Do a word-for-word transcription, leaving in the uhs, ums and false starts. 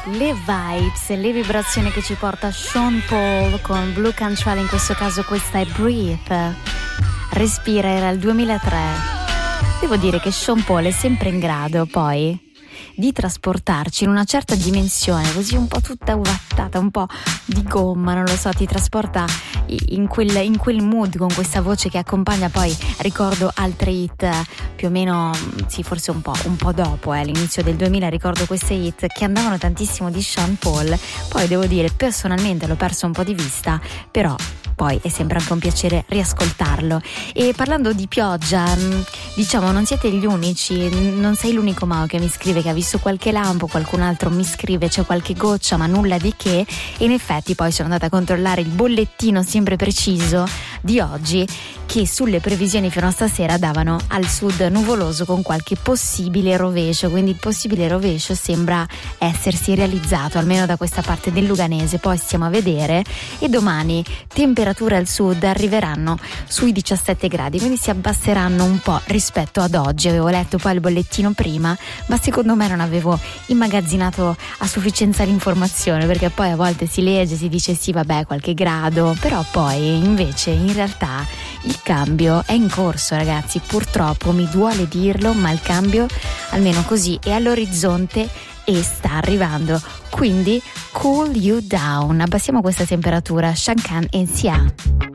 Le vibes, le vibrazioni che ci porta Sean Paul con Blue Cantrell, in questo caso questa è Breathe. Respira, era il duemilatré. Devo dire che Sean Paul è sempre in grado poi di trasportarci in una certa dimensione, così un po' tutta uvattata, un po' di gomma, non lo so, ti trasporta in quel, in quel mood con questa voce che accompagna. Poi ricordo altre hit più o meno, sì, forse un po', un po' dopo, eh, all'inizio del duemila, ricordo queste hit che andavano tantissimo di Sean Paul. Poi devo dire, personalmente l'ho perso un po' di vista, però poi è sempre anche un piacere riascoltarlo. E parlando di pioggia, diciamo, non siete gli unici, non sei l'unico Mao che mi scrive che ha visto qualche lampo, qualcun altro mi scrive c'è qualche goccia ma nulla di che, e in effetti poi sono andata a controllare il bollettino sempre preciso di oggi, che sulle previsioni fino a stasera davano al sud nuvoloso con qualche possibile rovescio, quindi il possibile rovescio sembra essersi realizzato almeno da questa parte del Luganese. Poi stiamo a vedere, e domani temperature al sud arriveranno sui diciassette gradi, quindi si abbasseranno un po' rispetto ad oggi. Avevo letto poi il bollettino prima, ma secondo me non avevo immagazzinato a sufficienza l'informazione, perché poi a volte si legge, si dice sì vabbè qualche grado, però poi invece in realtà il cambio è in corso, ragazzi, purtroppo mi duole dirlo, ma il cambio almeno così è all'orizzonte e sta arrivando, quindi cool you down. Abbassiamo questa temperatura. Shankan e Sia.